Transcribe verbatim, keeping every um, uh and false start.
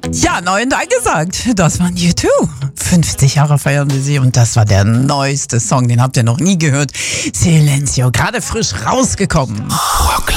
Ja, neu und angesagt. Das waren U zwei. fünfzig Jahre feiern wir sie und das war der neueste Song. Den habt ihr noch nie gehört. Silencio, gerade frisch rausgekommen. Rockland.